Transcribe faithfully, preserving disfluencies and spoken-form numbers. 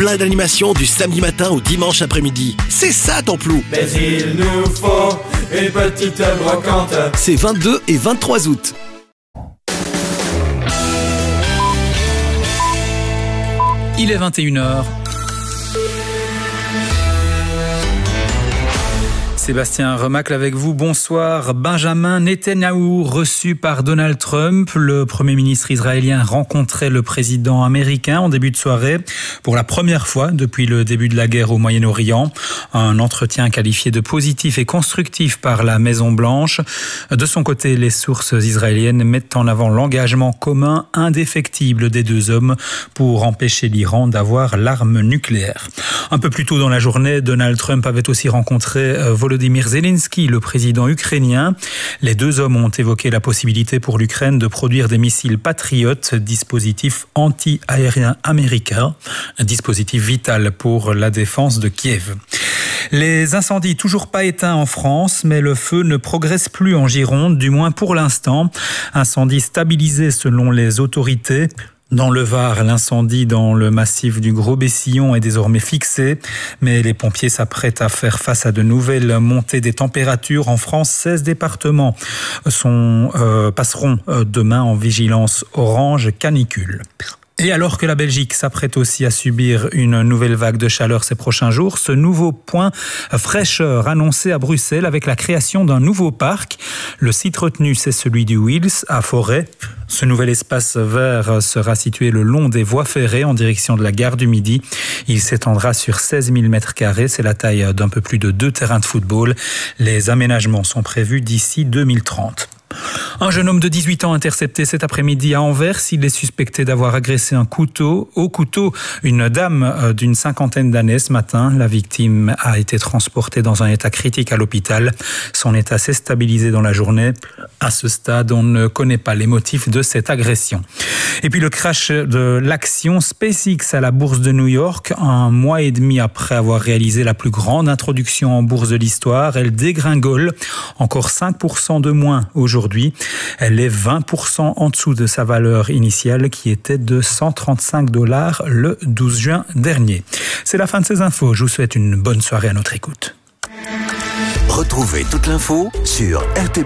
plein d'animations du samedi matin au dimanche après-midi. C'est ça Templou. Mais il nous faut une petite brocante. C'est vingt-deux et vingt-trois août. Il est vingt et une heures. Sébastien Remacle avec vous, bonsoir. Benjamin Netanyahou, reçu par Donald Trump. Le Premier ministre israélien rencontrait le président américain en début de soirée pour la première fois depuis le début de la guerre au Moyen-Orient. Un entretien qualifié de positif et constructif par la Maison-Blanche. De son côté, les sources israéliennes mettent en avant l'engagement commun indéfectible des deux hommes pour empêcher l'Iran d'avoir l'arme nucléaire. Un peu plus tôt dans la journée, Donald Trump avait aussi rencontré Volodymyr Zelensky, le président ukrainien. Les deux hommes ont évoqué la possibilité pour l'Ukraine de produire des missiles Patriot, dispositif anti-aérien américain, un dispositif vital pour la défense de Kiev. Les incendies toujours pas éteints en France, mais le feu ne progresse plus en Gironde, du moins pour l'instant. Incendie stabilisé selon les autorités. Dans le Var, l'incendie dans le massif du Gros-Bessillon est désormais fixé, mais les pompiers s'apprêtent à faire face à de nouvelles montées des températures. En France, seize départements sont, euh, passeront demain en vigilance orange canicule. Et alors que la Belgique s'apprête aussi à subir une nouvelle vague de chaleur ces prochains jours, ce nouveau point fraîcheur annoncé à Bruxelles avec la création d'un nouveau parc. Le site retenu, c'est celui du Wils à Forêt. Ce nouvel espace vert sera situé le long des voies ferrées en direction de la gare du Midi. Il s'étendra sur seize mille mètres carrés, c'est la taille d'un peu plus de deux terrains de football. Les aménagements sont prévus d'ici deux mille trente. Un jeune homme de dix-huit ans intercepté cet après-midi à Anvers. Il est suspecté d'avoir agressé un couteau, au couteau une dame d'une cinquantaine d'années ce matin. La victime a été transportée dans un état critique à l'hôpital. Son état s'est stabilisé dans la journée. À ce stade, on ne connaît pas les motifs de cette agression. Et puis le crash de l'action SpaceX à la bourse de New York. Un mois et demi après avoir réalisé la plus grande introduction en bourse de l'histoire, elle dégringole. Encore cinq pour cent de moins aujourd'hui. Elle est vingt pour cent en dessous de sa valeur initiale qui était de cent trente-cinq dollars le douze juin dernier. C'est la fin de ces infos. Je vous souhaite une bonne soirée à notre écoute. Retrouvez toute l'info sur R T B.